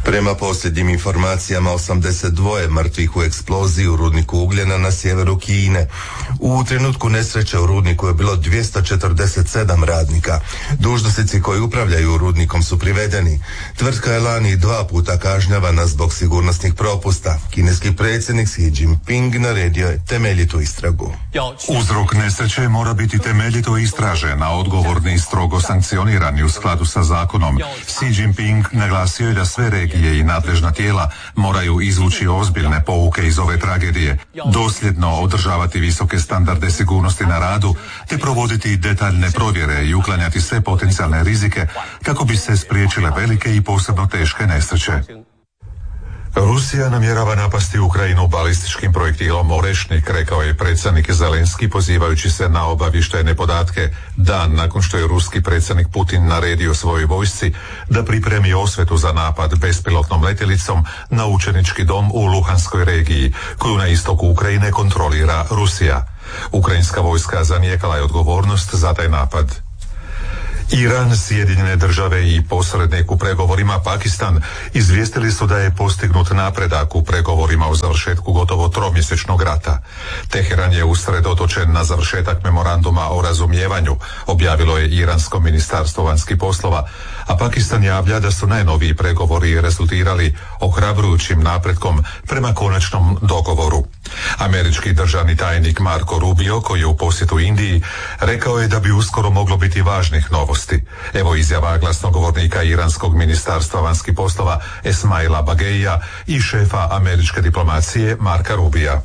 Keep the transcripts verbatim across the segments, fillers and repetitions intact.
Prema posljednjim informacijama, osamdeset dva mrtvih u eksploziji u rudniku ugljena na sjeveru Kine. U trenutku nesreće u rudniku je bilo dvjesto četrdeset sedam radnika. Dužnosnici koji upravljaju rudnikom su privedeni. Tvrtka je lani dva puta kažnjavana zbog sigurnosnih propusta. Kineski predsjednik Xi Jinping naredio je temeljitu istragu. Uzrok nesreće mora biti temeljito istražen, a odgovorni i strogo sankcionirani u skladu sa zakonom. Xi Jinping naglasio je da sve regije i nadležna tijela moraju izvući ozbiljne pouke iz ove tragedije, dosljedno održavati visoke standarde sigurnosti na radu, te provoditi detaljne provjere i uklanjati sve potencijalne rizike kako bi se spriječile velike i posebno teške nesreće. Rusija namjerava napasti Ukrajinu balističkim projektilom Orešnik, rekao je predsjednik Zelenski pozivajući se na obavještajne podatke dan nakon što je ruski predsjednik Putin naredio svojoj vojsci da pripremi osvetu za napad bespilotnom letjelicom na učenički dom u Luhanskoj regiji, koju na istoku Ukrajine kontrolira Rusija. Ukrajinska vojska zanijekala je odgovornost za taj napad. Iran, Sjedinjene države i posrednik u pregovorima Pakistan izvijestili su da je postignut napredak u pregovorima o završetku gotovo tromjesečnog rata. Teheran je usredotočen na završetak memoranduma o razumijevanju, objavilo je Iransko ministarstvo vanjskih poslova, a Pakistan javlja da su najnoviji pregovori rezultirali ohrabrujućim napretkom prema konačnom dogovoru. Američki državni tajnik Marco Rubio, koji je u posjetu Indiji, rekao je da bi uskoro moglo biti važnih novosti. Evo izjava glasnogovornika Iranskog ministarstva vanjskih poslova Esmaila Bageija i šefa američke diplomacije Marka Rubija.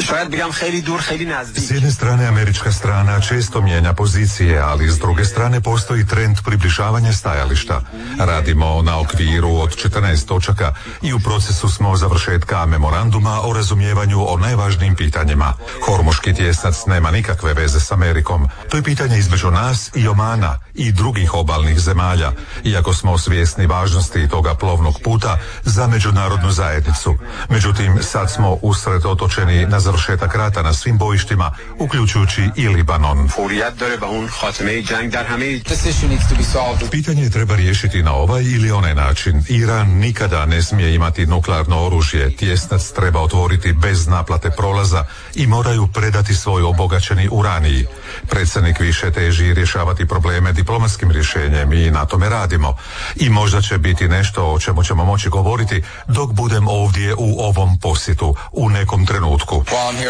S jedne strane američka strana često mijenja pozicije, ali s druge strane postoji trend približavanja stajališta. Radimo na okviru od četrnaest točaka i u procesu smo završetka memoranduma o razumijevanju o najvažnijim pitanjima. Hormuški tjesnac nema nikakve veze s Amerikom. To je pitanje između nas i Omana i drugih obalnih zemalja, iako smo svjesni važnosti toga plovnog puta za međunarodnu zajednicu. Međutim, sad smo usredotočeni na završetak rata na svim bojištima, uključujući i Libanon. Pitanje treba riješiti na ovaj ili onaj način. Iran nikada ne smije imati nuklearno oružje, tjesnac treba otvoriti bez naplate prolaza i moraju predati svoj obogaćeni uraniji. Predsjednik više teži rješavati probleme diplomatskim rješenjem i na tome radimo. I možda će biti nešto o čemu ćemo moći govoriti dok budem ovdje u ovom posjetu u nekom trenutku.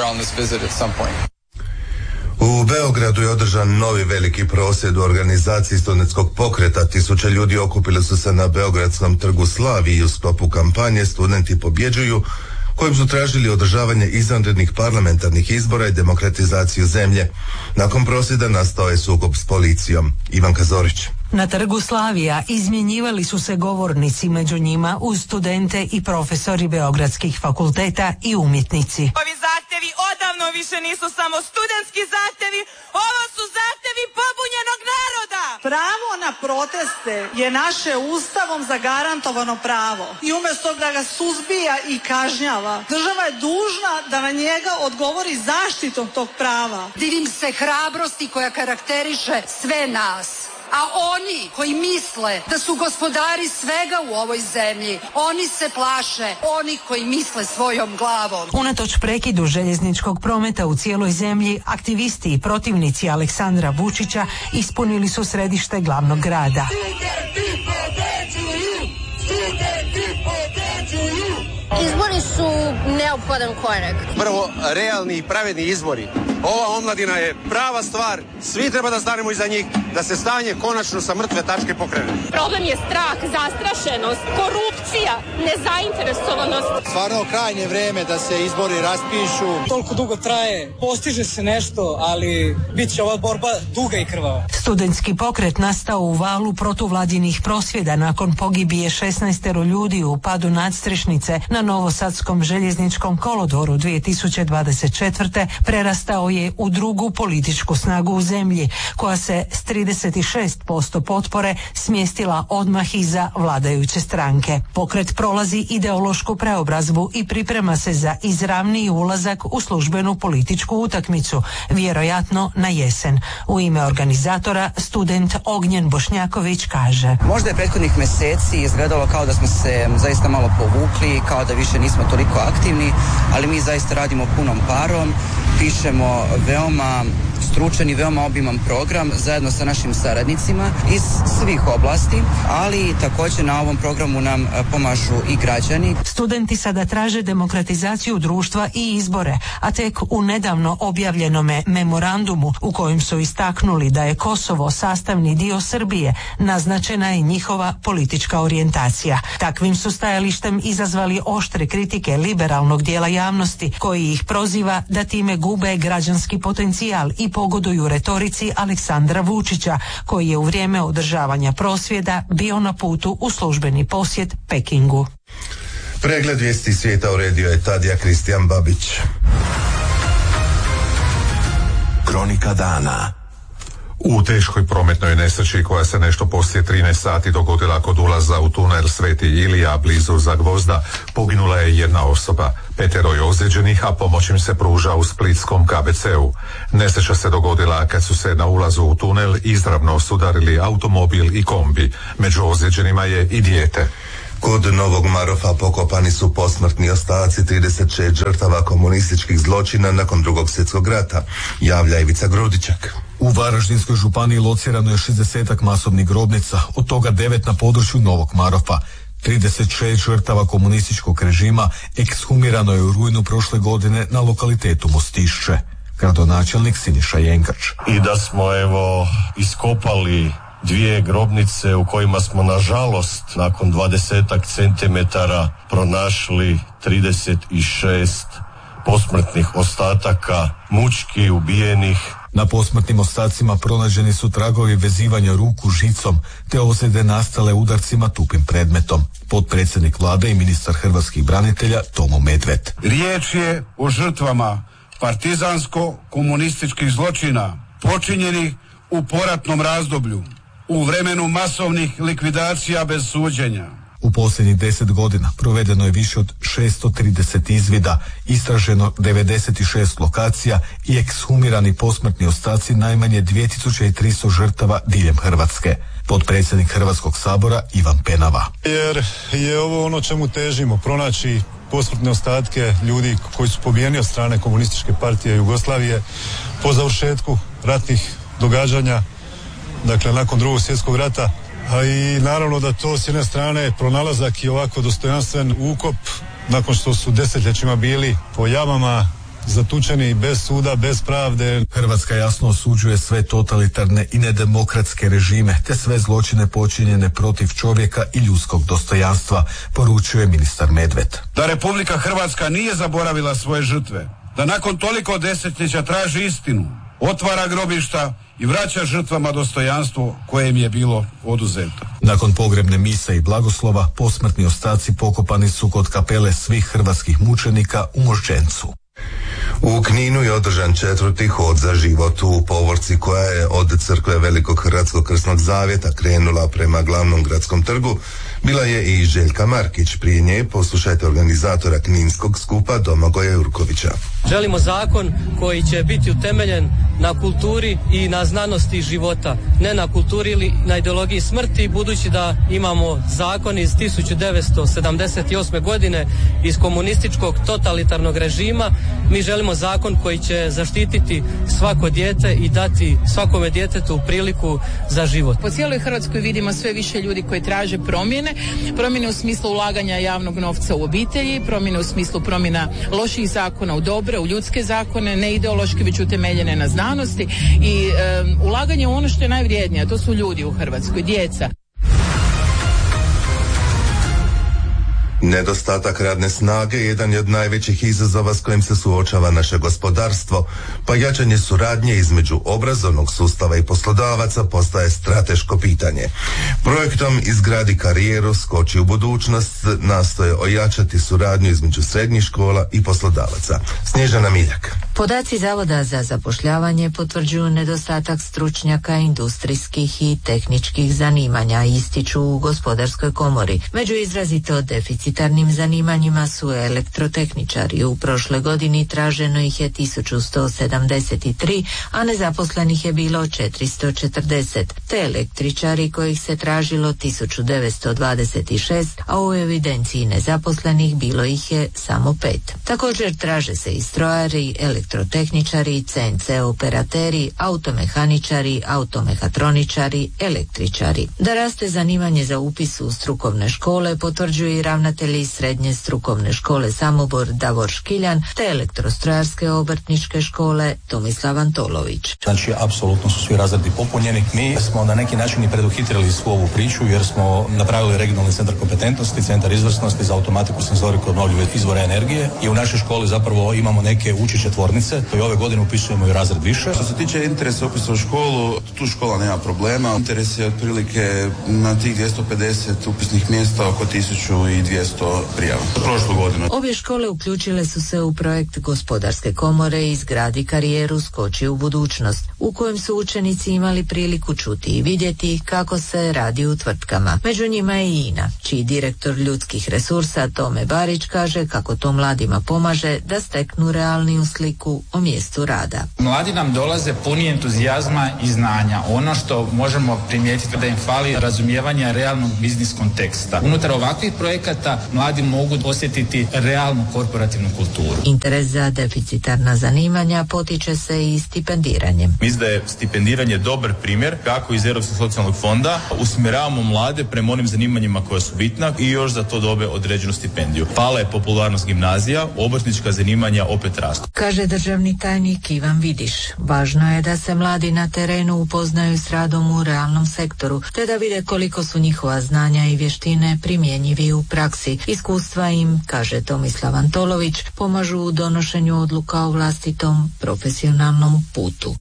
U Beogradu je održan novi veliki prosvjed u organizaciji studentskog pokreta. Tisuće ljudi okupili su se na Beogradskom trgu Slaviji u sklopu kampanje Studenti pobjeđuju, kojim su tražili održavanje izvanrednih parlamentarnih izbora i demokratizaciju zemlje. Nakon prosvjeda nastao je sukob s policijom. Ivanka Zorić. Na trgu Slavija izmjenjivali su se govornici, među njima uz studente i profesori beogradskih fakulteta i umjetnici. Ovi zahtjevi odavno više nisu samo studentski zahtjevi, ovo su zahtjevi pobunjenog naroda. Pravo na proteste je naše ustavom zagarantovano pravo i umjesto da ga suzbija i kažnjava, država je dužna da na njega odgovori zaštitom tog prava. Divim se hrabrosti koja karakteriše sve nas. A oni koji misle da su gospodari svega u ovoj zemlji, oni se plaše, oni koji misle svojom glavom. Unatoč prekidu željezničkog prometa u cijeloj zemlji, aktivisti i protivnici Aleksandra Vučića ispunili su središte glavnog grada. Izbori su neophodan korak. Prvo, realni i pravedni izbori. Ova omladina je prava stvar. Svi treba da stanemo iza njih, da se stanje konačno sa mrtve tačke pokrene. Problem je strah, zastrašenost, korupcija, nezainteresovanost. Stvarno krajnje vreme da se izbori raspišu. Toliko dugo traje, postiže se nešto, ali bit će ova borba duga i krvava. Studentski pokret nastao u valu protuvladinih prosvjeda nakon pogibije šesnaestero ljudi u padu nadstrešnice na Novosadskom željezničkom kolodoru dvije tisuće dvadeset četvrte. prerastao je u drugu političku snagu u zemlji, koja se s trideset šest posto potpore smjestila odmah iza vladajuće stranke. Pokret prolazi ideološku preobrazbu i priprema se za izravniji ulazak u službenu političku utakmicu, vjerojatno na jesen. U ime organizatora student Ognjen Bošnjaković kaže: Možda je prethodnih mjeseci izgledalo kao da smo se zaista malo povukli, kao da više nismo toliko aktivni, ali mi zaista radimo punom parom, pišemo veoma stručan i veoma obiman program zajedno sa našim saradnicima iz svih oblasti, ali također na ovom programu nam pomažu i građani. Studenti sada traže demokratizaciju društva i izbore, a tek u nedavno objavljenome memorandumu u kojem su istaknuli da je Kosovo sastavni dio Srbije, naznačena je njihova politička orijentacija. Takvim su stajalištem izazvali oštre kritike liberalnog dijela javnosti, koji ih proziva da time gube građanski potencijal i pogoduju retorici Aleksandra Vučića, koji je u vrijeme održavanja prosvjeda bio na putu u službeni posjet Pekingu. Pregled vijesti svijeta uredio je Tadija Kristijan Babić. Kronika dana. U teškoj prometnoj nesreći koja se nešto poslije trinaest sati dogodila kod ulaza u tunel Sveti Ilija blizu Zagvozda poginula je jedna osoba, petero je ozlijeđenih, a pomoć im se pruža u splitskom K B C-u. Nesreća se dogodila kad su se na ulazu u tunel izravno sudarili automobil i kombi. Među ozlijeđenima je i dijete. Kod Novog Marofa pokopani su posmrtni ostaci trideset šest žrtava komunističkih zločina nakon Drugog svjetskog rata, javlja Ivica Grudičak. U Varaždinskoj županiji locirano je šezdesetak masovnih grobnica, od toga devet na području Novog Marofa. trideset šest žrtava komunističkog režima ekshumirano je u rujnu prošle godine na lokalitetu Mostišće. Gradonačelnik Siniša Jenkač. I da smo evo iskopali dvije grobnice u kojima smo nažalost nakon dvadesetak centimetara pronašli trideset šest posmrtnih ostataka mučki ubijenih. Na posmrtnim ostacima pronađeni su tragovi vezivanja ruku žicom te ozljede nastale udarcima tupim predmetom. Potpredsjednik vlade i ministar hrvatskih branitelja Tomo Medved. Riječ je o žrtvama partizansko-komunističkih zločina počinjenih u poratnom razdoblju, u vremenu masovnih likvidacija bez suđenja. U posljednjih deset godina provedeno je više od šesto trideset izvida, istraženo devedeset šest lokacija i ekshumirani posmrtni ostaci najmanje dvije tisuće tristo žrtava diljem Hrvatske. Potpredsjednik Hrvatskog sabora Ivan Penava. Jer je ovo ono čemu težimo, pronaći posmrtne ostatke ljudi koji su pobijeni od strane komunističke partije Jugoslavije po završetku ratnih događanja, dakle nakon Drugog svjetskog rata. A i naravno da to s jedne strane pronalazak i ovako dostojanstven ukop nakon što su desetljećima bili po jamama zatučeni bez suda, bez pravde. Hrvatska jasno osuđuje sve totalitarne i nedemokratske režime te sve zločine počinjene protiv čovjeka i ljudskog dostojanstva, poručuje ministar Medved. Da Republika Hrvatska nije zaboravila svoje žrtve, da nakon toliko desetljeća traži istinu, otvara grobišta i vraća žrtvama dostojanstvo koje im je bilo oduzeto. Nakon pogrebne mise i blagoslova, posmrtni ostaci pokopani su kod kapele svih hrvatskih mučenika u Moždžencu. U Kninu je održan četvrti hod za život u povorci koja je od crkve Velikog Hrvatskog krsnog zavjeta krenula prema glavnom gradskom trgu. Bila je i Željka Markić. Prije nje poslušajte organizatora Kninskog skupa Domagoja Jurkovića. Želimo zakon koji će biti utemeljen na kulturi i na znanosti života, ne na kulturi ili na ideologiji smrti, budući da imamo zakon iz tisuću devetsto sedamdeset osme godine iz komunističkog totalitarnog režima. Mi želimo zakon koji će zaštititi svako dijete i dati svakome djetetu priliku za život. Po cijeloj Hrvatskoj vidimo sve više ljudi koji traže promjene, promjene u smislu ulaganja javnog novca u obitelji, promjene u smislu promjena loših zakona u dobre, u ljudske zakone, ne ideološki već utemeljene na znanosti i e, ulaganje u ono što je najvrijednije, a to su ljudi u Hrvatskoj, djeca. Nedostatak radne snage jedan je od najvećih izazova s kojim se suočava naše gospodarstvo, pa jačanje suradnje između obrazovnog sustava i poslodavaca postaje strateško pitanje. Projektom Izgradi karijeru, skoči u budućnost nastoje ojačati suradnju između srednjih škola i poslodavaca. Snježana Miljak. Podaci Zavoda za zapošljavanje potvrđuju nedostatak stručnjaka industrijskih i tehničkih zanimanja, ističu u Gospodarskoj komori. Među izrazito deficitarnim zanimanjima su elektrotehničari. U prošle godini traženo ih je tisuću sto sedamdeset tri, a nezaposlenih je bilo četiristo četrdeset. Te električari kojih se tražilo tisuću devetsto dvadeset šest, a u evidenciji nezaposlenih bilo ih je samo pet. Također traže se i strojari, elektrotehničari, C N C operateri, automehaničari, automehatroničari, električari. Da raste zanimanje za upis u strukovne škole potvrđuje i ravnatelj iz Srednje strukovne škole Samobor Davor Škiljan te elektrostrojarske obrtničke škole Tomislav Antolović. Znači, apsolutno su svi razredi popunjeni. Mi smo na neki način i preduhitrili svu ovu priču jer smo napravili regionalni centar kompetentnosti, centar izvrsnosti za automatiku, senzoriku, obnovljive izvore energije i u našoj školi zapravo imamo neke učiće tvornice i ove godine upisujemo i razred više. Što se tiče interesa upisa u školu, tu škola nema problema. Interes je otprilike na tih dvjesto pedeset upisnih mjesta oko tisuću dvjesto prijava. Prošlu godinu. Obje škole uključile su se u projekt Gospodarske komore Izgradi karijeru, skoči u budućnost, u kojem su učenici imali priliku čuti i vidjeti kako se radi u tvrtkama. Među njima je i INA, čiji direktor ljudskih resursa Tome Barić kaže kako to mladima pomaže da steknu realniju sliku o mjestu rada. Mladi nam dolaze puni entuzijazma i znanja. Ono što možemo primijetiti da im fali razumijevanja realnog biznis konteksta. Unutar ovakvih projekata mladi mogu osjetiti realnu korporativnu kulturu. Interes za deficitarna zanimanja potiče se i stipendiranjem. Mislim da je stipendiranje dobar primjer kako iz Europskog socijalnog fonda usmjeravamo mlade prema onim zanimanjima koja su bitna i još za to dobe određenu stipendiju. Pala je popularnost gimnazija, obrtnička zanimanja opet rastu. Kaže državni tajnik Ivan Vidiš. Važno je da se mladi na terenu upoznaju s radom u realnom sektoru, te da vide koliko su njihova znanja i vještine primjenjivi u praksi. Iskustva im, kaže Tomislav Antolović, pomažu u donošenju odluka o vlastitom profesionalnom putu.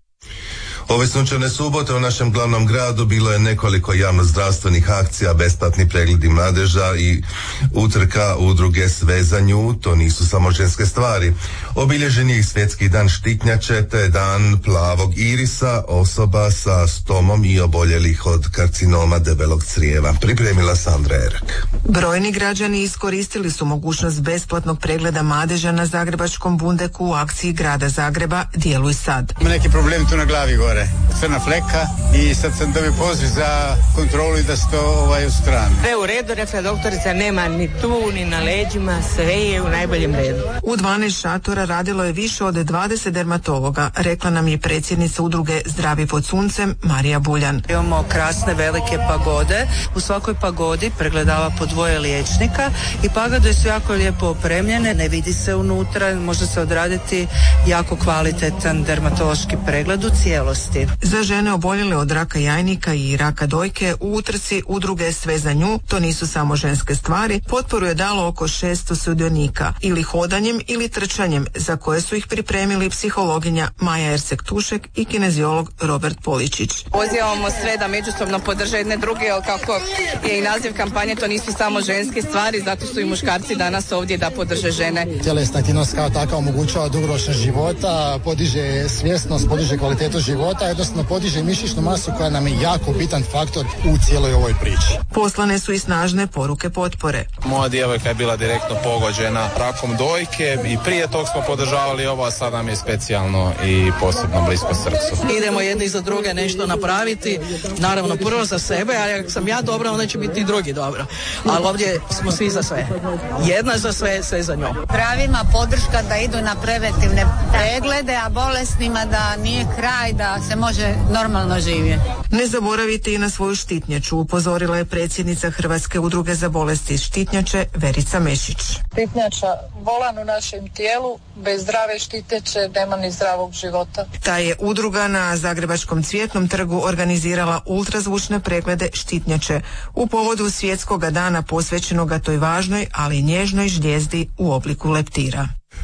Ove sunčane subote u našem glavnom gradu bilo je nekoliko javnozdravstvenih akcija, besplatni pregledi mladeža i utrka udruge Sve za nju. To nisu samo ženske stvari. Obilježen je i svjetski dan štitnjače te dan plavog irisa, osoba sa stomom i oboljelih od karcinoma debelog crijeva. Pripremila Sandra Erk. Brojni građani iskoristili su mogućnost besplatnog pregleda mladeža na Zagrebačkom Bundeku u akciji Grada Zagreba Djeluj sad. Ima neki problem tu na glavi gore. Crna fleka i sad sam dobio poziv za kontrolu i da se to ovaj u stranu. Sve u redu, rekla doktorica, nema ni tu ni na leđima, sve je u najboljem redu. U dvanaest šatora radilo je više od dvadeset dermatologa, rekla nam je predsjednica udruge Zdravi pod suncem Marija Buljan. Imamo krasne velike pagode, u svakoj pagodi pregledava po dvoje liječnika i pagode su jako lijepo opremljene, ne vidi se unutra, može se odraditi jako kvalitetan dermatološki pregled u cijelosti. Za žene oboljele od raka jajnika i raka dojke u utrci udruge Sve za nju, to nisu samo ženske stvari, potporu je dalo oko šesto sudionika, ili hodanjem ili trčanjem, za koje su ih pripremili psihologinja Maja Ersek-Tušek i kineziolog Robert Poličić. Pozivamo sve da međusobno podrže jedne druge, jer kako je i naziv kampanje, to nisu samo ženske stvari, zato su i muškarci danas ovdje da podrže žene. Tjelesna aktivnost kao taka omogućava dugoročnost života, podiže svjesnost, podiže kvalitetu života, jednostavno podiže mišićnu masu koja nam je jako bitan faktor u cijeloj ovoj priči. Poslane su i snažne poruke potpore. Moja djevojka je bila direktno pogođena rakom dojke i prije tog smo podržavali ovo, a sad nam je specijalno i posebno blisko srcu. Idemo jedni za druge nešto napraviti, naravno prvo za sebe, a ako sam ja dobra, onda će biti i drugi dobro. Ali ovdje smo svi za sve. Jedna za sve, sve za njom. Pravima podrška da idu na preventivne preglede, a bolesnima da nije kraj, da se može normalno živjeti. Ne zaboravite i na svoju štitnjaču, upozorila je predsjednica Hrvatske udruge za bolesti iz štitnjače Verica Mešić. Štitnjača volan u našem tijelu, bez zdrave štitnjače nema ni zdravog života. Ta je udruga na Zagrebačkom Cvjetnom trgu organizirala ultrazvučne preglede štitnjače u povodu svjetskog dana posvećenoga toj važnoj, ali nježnoj žlijezdi u obliku leptira.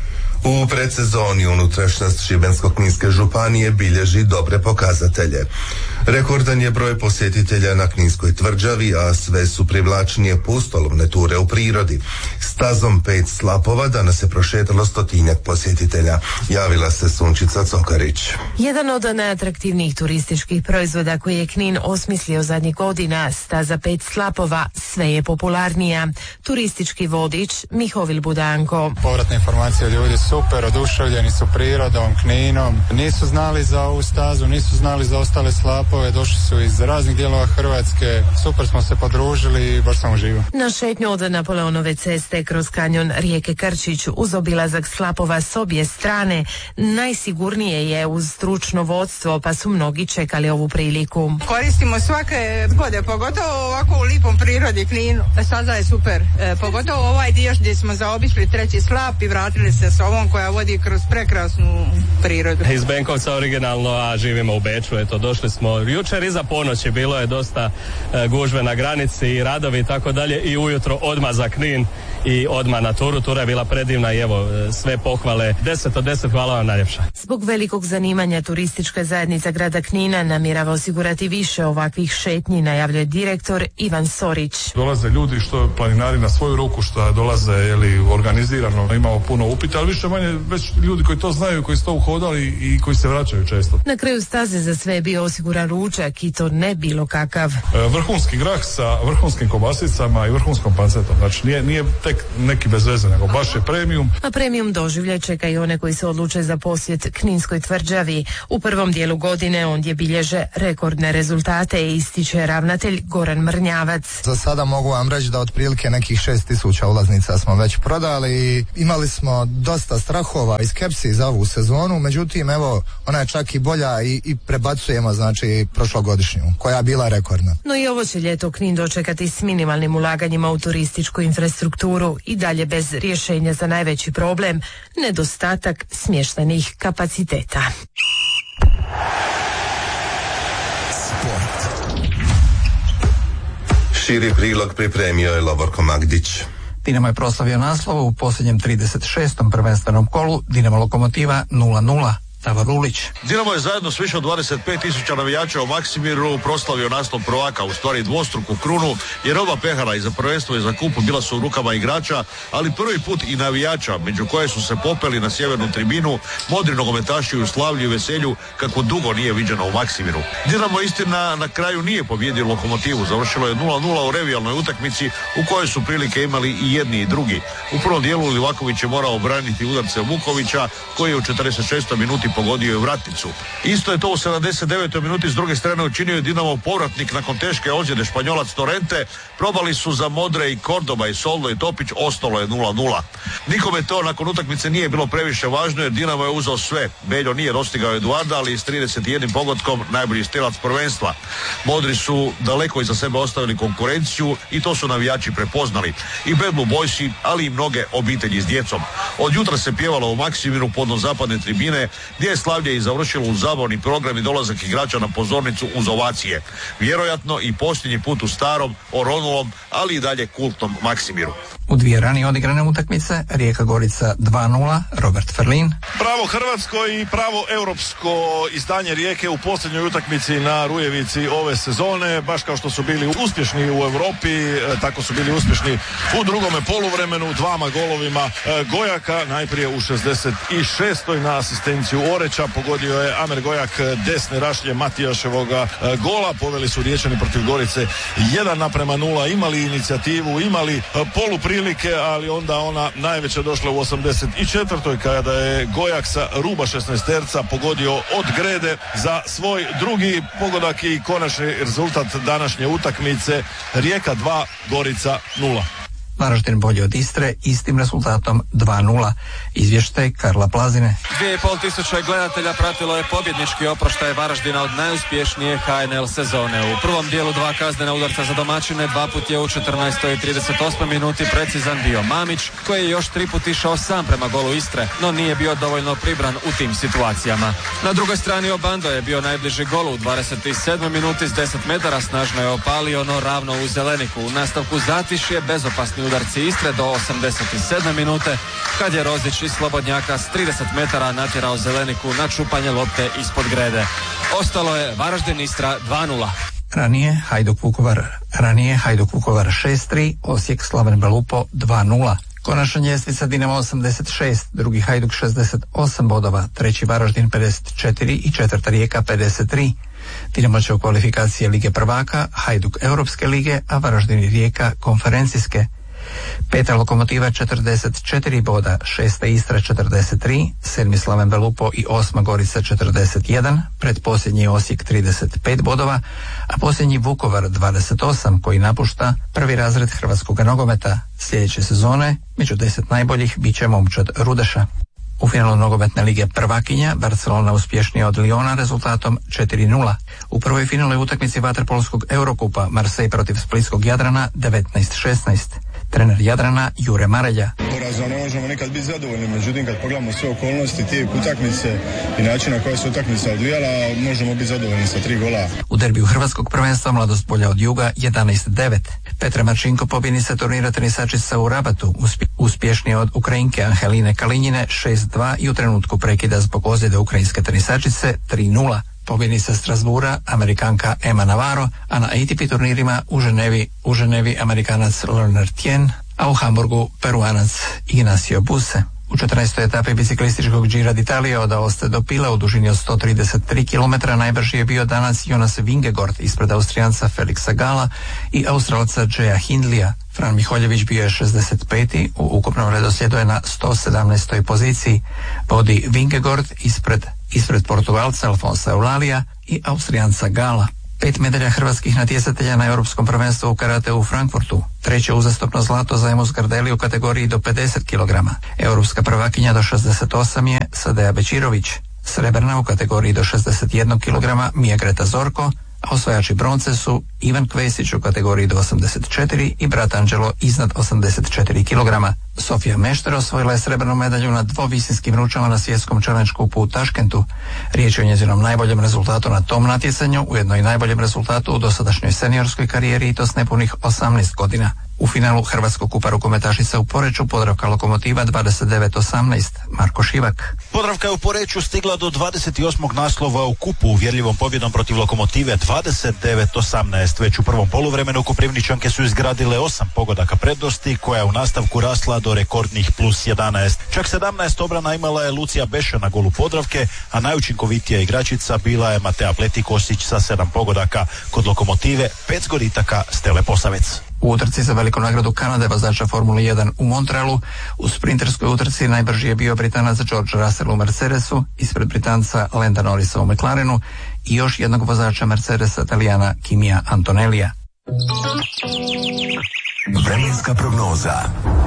U predsezoni unutrašnjost Šibensko-kninske županije bilježi dobre pokazatelje. Rekordan je broj posjetitelja na Kninskoj tvrđavi, a sve su privlačnije pustolovne ture u prirodi. Stazom pet slapova danas se prošetalo stotinjak posjetitelja. Javila se Sunčica Cokarić. Jedan od najatraktivnijih turističkih proizvoda koji je Knin osmislio zadnjih godina, staza pet slapova, sve je popularnija. Turistički vodič Mihovil Budanko. Povratne informacije ljudi super, oduševljeni su prirodom, Kninom. Nisu znali za ovu stazu, nisu znali za ostale slapove, došli su iz raznih dijelova Hrvatske. Super smo se podružili i baš sam uživao. Na šetnju od Napoleonove ceste kroz kanjon rijeke Krčić uz obilazak slapova s obje strane najsigurnije je uz stručno vodstvo, pa su mnogi čekali ovu priliku. Koristimo svake gode, pogotovo ovako u lipom prirodi Kninu. Staza je super, e, pogotovo ovaj dio gdje smo zaobišli treći slap i vratili se s ovom koja vodi kroz prekrasnu prirodu. Iz Benkovca originalno, a živimo u Beču, eto došli smo jučer iza ponoći, bilo je dosta e, gužve na granici i radovi i tako dalje i ujutro odmah za Knin i odmah na turu. Tura je bila predivna i evo sve pohvale. deset od deset, hvala vam najljepša. Zbog velikog zanimanja turistička zajednica grada Knina namjerava osigurati više ovakvih šetnji, najavljuje direktor Ivan Sorić. Dolaze ljudi što planinari na svoju ruku, što dolaze jeli, organizirano, imamo puno upita, ali više manje već ljudi koji to znaju, koji su to uhodali i koji se vraćaju često. Na kraju staze za sve je bio osiguran ručak i to ne bilo kakav. E, vrhunski grah sa vrhunskim kobasicama i vrhunskom pancetom, znači nije, nije tek neki bez veze, nego baš je premium. A premium doživljaj čeka i one koji se odluče za posjet Kninskoj tvrđavi. U prvom dijelu godine ondje bilježe rekordne rezultate, ističe ravnatelj Goran Mrnjavac. Za sada mogu vam reći da otprilike nekih šest tisuća ulaznica smo već prodali i imali smo dosta strahova i skepsi za ovu sezonu, međutim evo ona je čak i bolja i, i prebacujemo znači prošlogodišnju koja je bila rekordna. No i ovo će ljeto Knin dočekati s minimalnim ulaganjima u turističku infrastrukturu i dalje bez rješenja za najveći problem, nedostatak smještajnih kapaciteta. Sport. Širi prilog pripremio je Lovorko Magdić. Dinamo je proslavio naslov u posljednjem trideset šestom prvenstvenom kolu, Dinamo Lokomotiva nula nula. Davor Lulić. Dinamo je zajedno s više od dvadeset pet tisuća navijača u Maksimiru proslavio naslov prvaka, u stvari dvostruku krunu, jer oba pehara i za prvenstvo i za kup bila su u rukama igrača, ali prvi put i navijača, među koje su se popeli na sjevernu tribinu modri nogometaši u slavlju i veselju kako dugo nije viđeno u Maksimiru. Dinamo istina na kraju nije pobjedio Lokomotivu, završilo je nula nula u revijalnoj utakmici u kojoj su prilike imali i jedni i drugi. U prvom dijelu Livaković je morao braniti udarce Vukovića, koji je u četrdeset šestoj minuti pogodio je vratnicu. Isto je to u sedamdeset devetoj minuti s druge strane učinio je Dinamo povratnik nakon teške ozljede, Španjolac Torrente. Probali su za Modre i Kordoba i Soldo i Topić, ostalo je nula nula. Nikome to nakon utakmice nije bilo previše važno jer Dinamo je uzeo sve. Beljo nije dostigao Eduarda, ali s trideset jednim pogodkom najbolji strelac prvenstva. Modri su daleko iza sebe ostavili konkurenciju i to su navijači prepoznali. I Bad Blue Boysi, ali i mnoge obitelji s djecom. Od jutra se pjevalo u Maksimiru podno zapadne tribine, gdje je slavlje i završilo u zabavni program i dolazak igrača na pozornicu uz ovacije. Vjerojatno i posljednji put u starom, oronulom, ali i dalje kultnom Maksimiru. U dvije ranije odigrane utakmice, Rijeka Gorica dva nula, Robert Ferlin. Pravo hrvatsko i pravo europsko izdanje Rijeke u posljednjoj utakmici na Rujevici ove sezone. Baš kao što su bili uspješni u Europi, tako su bili uspješni u drugome poluvremenu, dvama golovima Gojaka. Najprije u šezdeset šestoj na asistenciju Oreća pogodio je Amer Gojak desne rašlje Matijaševoga gola. Poveli su Riječani protiv Gorice jedan naprema nula, imali inicijativu, imali poluprilike, ali onda ona najveća došla u osamdeset četvrtoj kada je Gojak sa ruba šesnaesterca pogodio od grede za svoj drugi pogodak i konačni rezultat današnje utakmice. Rijeka dva, Gorica nula. Varaždin bolji od Istre, istim rezultatom dva nula. Izvještaj Karla Plazine. Dvije i pol tisuće gledatelja pratilo je pobjednički oproštaj Varaždina od najuspješnije H N L sezone. U prvom dijelu dva kaznena udarca za domaćine, dva put je u četrnaestoj i trideset osmoj minuti precizan bio Mamić, koji je još tri put išao sam prema golu Istre, no nije bio dovoljno pribran u tim situacijama. Na drugoj strani Obando je bio najbliži golu u dvadeset sedmoj minuti s deset metara, snažno je opalio, no ravno u zeleniku. U nastavku Zatiš je bezopasni posljednji udarci Istre do osamdeset sedme minute, kad je Rozić iz slobodnjaka s trideset metara natjerao Zeleniku na čupanje lopte ispod grede. Ostalo je Varaždin Istra dva nula. Ranije Hajduk Vukovar, ranije Hajduk Vukovar šest tri, Osijek Slaven Belupo dva nula. Konačna ljestvica Dinamo osamdeset šest, drugi Hajduk šezdeset osam bodova, treći Varaždin pedeset četiri i četvrta Rijeka pedeset tri. Dinamo će u kvalifikacije Lige prvaka, Hajduk Europske lige, a Varaždin i Rijeka konferencijske. Peta Lokomotiva četrdeset četiri boda, šesta Istra četrdeset tri, sedmi Slaven Belupo i osma Gorica četrdeset jedan, predposljednji Osijek trideset pet bodova, a posljednji Vukovar dvadeset osam koji napušta prvi razred hrvatskog nogometa. Sljedeće sezone među deset najboljih bit će momčad Rudeša. U finalu nogometne lige prvakinja Barcelona uspješnija od Liona rezultatom četiri nula. U prvoj finalnoj utakmici vaterpolskog Eurokupa Marseille protiv splitskog Jadrana devetnaest šesnaest. Trener Jadrana Jure Marelja. Porazno ne možemo nikad biti zadovoljni, međutim kad pogledamo sve okolnosti, tijek utakmice i način na koja se utakmica odvijala, možemo biti zadovoljni sa tri gola. U derbiju hrvatskog prvenstva Mladost Bolja od Juga jedanaest devet. Petra Marčinko pobjednica turnira tenisačica u Rabatu, uspje, uspješnije od Ukrajinke Angeline Kalinjine šest dva i u trenutku prekida zbog ozljede ukrajinske tenisačice tri nula. Pobjednica Strasbura, Amerikanka Emma Navarro, a na A T P turnirima u Ženevi, u Ženevi Amerikanac Lerner Tien, a u Hamburgu Peruanac Ignacio Buse. U četrnaestoj etapi biciklističkog Gira d'Italia od Aoste do Pile u dužini od sto trideset tri kilometra najbrži je bio danas Jonas Vingegaard ispred Austrijanca Felixa Gala i Australca Jaya Hindleya. Fran Miholjević bio je šezdeset peti, u ukupnom redoslijedu je na sto sedamnaestoj poziciji. Vodi Vingegaard ispred, ispred Portugalca Alfonsa Eulalija i Austrijanca Gala. Pet medalja hrvatskih natjecatelja na Europskom prvenstvu u karate u Frankfurtu. Treće uzastopno zlato za Emus Gardeli u kategoriji do pedeset kilograma. Europska prvakinja do šezdeset osam je Sadeja Bečirović. Srebrna u kategoriji do šezdeset jedan kilograma Mija Greta Zorko, a osvajači bronce su Ivan Kvesić u kategoriji do osamdeset četiri i brat Anđelo iznad osamdeset četiri kilograma. Sofija Mešter osvojila je srebrnu medalju na dvovisinskim ručama na svjetskom challenge kupu u Taškentu. Riječ je o njezinom najboljem rezultatu na tom natjecanju, ujedno i najboljem rezultatu u dosadašnjoj seniorskoj karijeri i to s nepunih osamnaest godina. U finalu Hrvatskog kupa rukometašica u Poreču Podravka Lokomotiva dvadeset devet osamnaest, Marko Šivak. Podravka je u Poreču stigla do dvadeset osmog naslova u kupu uvjerljivom pobjedom protiv Lokomotive dvadeset devet osamnaest. Već u prvom poluvremenu Koprivničanke su izgradile osam pogodaka prednosti koja je u nastavku rasla do rekordnih plus jedanaest. Čak sedamnaest obrana imala je Lucija Beša na golu Podravke, a najučinkovitija igračica bila je Matea Pletikosić sa sedam pogodaka. Kod Lokomotive pet zgoritaka Stele Posavec. U utrci za veliku nagradu Kanade vozača Formule jedan u Montrealu u sprinterskoj utrci najbrži je bio Britanac George Russell u Mercedesu, ispred Britanca Landa Norrisa u McLarenu i još jednog vozača Mercedesa Talijana Kimija Antonellija. Vremenska prognoza.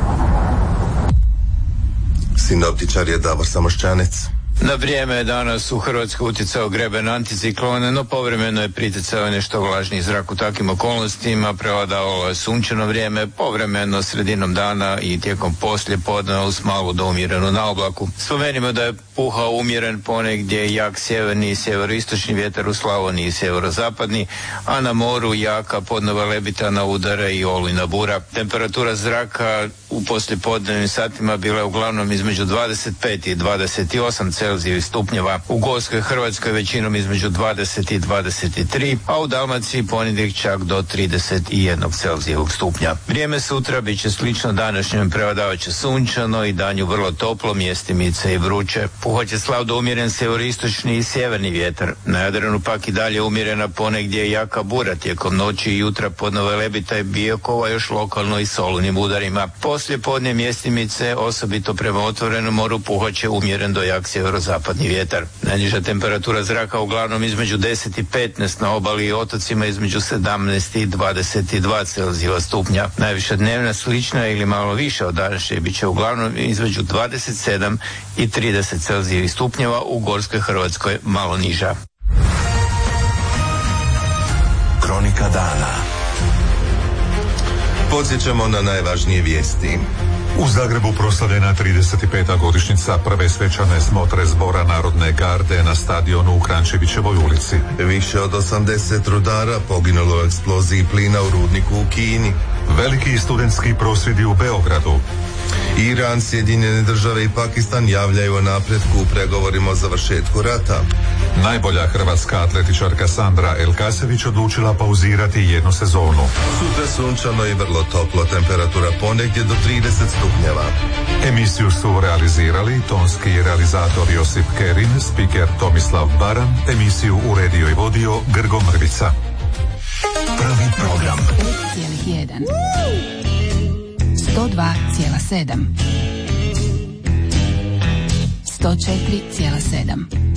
Sinoptičar je Davor Samošćanec. Na vrijeme je danas u Hrvatskoj utjecao greben anticiklona, no povremeno je pritjecao nešto vlažniji zrak u takvim okolnostima, prevladavalo je sunčano vrijeme, povremeno sredinom dana i tijekom poslije podneva uz malu do umjerenu naoblaku. Spomenimo da je puhao umjeren ponegdje jak sjeverni i sjeveroistočni vjetar u Slavoniji i sjeverozapadni, a na moru jaka podneva lebitana udara i olujna bura. Temperatura zraka u poslijepodnevnim satima bila je uglavnom između dvadeset pet i dvadeset osam Celzijevih stupnjeva. U Gorskoj Hrvatskoj većinom između dvadeset i dvadeset tri, a u Dalmaciji ponedjeljak čak do trideset jedan Celzijevog stupnja. Vrijeme sutra bit će slično današnjem, prevladavat će sunčano i danju vrlo toplo, mjestimice i vruće. Puhat će slab do umjeren sjeveroistočni i sjeverni vjetar. Na Jadranu pak i dalje umjerena ponegdje jaka bura tijekom noći i jutra podnova lebita i Biokova još lokalno i s olujnim udarima. Poslije podne mjestimice, osobito prema otvorenom moru, puhat će umjeren do jak sjeverozapadni vjetar. Najniža temperatura zraka uglavnom između deset i petnaest, na obali i otocima između sedamnaest i dvadeset dva Celzijeva stupnja. Najviša dnevna slična ili malo više od današnje bit će uglavnom između dvadeset sedam i trideset Celzijevih stupnjeva, u Gorskoj Hrvatskoj malo niža. Kronika dana. Podsjećamo na najvažnije vijesti. U Zagrebu proslavljena trideset peta godišnjica prve svečane smotre Zbora Narodne garde na stadionu u Krančevićevoj ulici. Više od osamdeset rudara poginulo u eksploziji plina u rudniku u Kini. Veliki studentski prosvjedi u Beogradu. Iran, Sjedinjene države i Pakistan javljaju o napretku u pregovorima o završetku rata. Najbolja hrvatska atletičarka Sandra Elkasević odlučila pauzirati jednu sezonu. Sutra sunčano i vrlo toplo, temperatura ponegdje do trideset stupnjeva. Emisiju su realizirali tonski realizator Josip Kerin, spiker Tomislav Baran, emisiju uredio i vodio Grgo Mrvica. Prvi program. jedan sto dva zarez sedam sto četiri zarez sedam